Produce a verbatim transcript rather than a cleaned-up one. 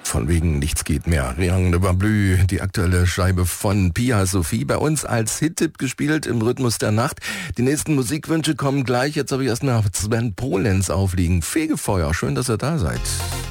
Von wegen nichts geht mehr. Rien ne va plus, die aktuelle Scheibe von Pia Sophie, bei uns als Hit-Tipp gespielt im Rhythmus der Nacht. Die nächsten Musikwünsche kommen gleich. Jetzt habe ich erst noch Sven Polenz aufliegen. Fegefeuer, schön, dass ihr da seid.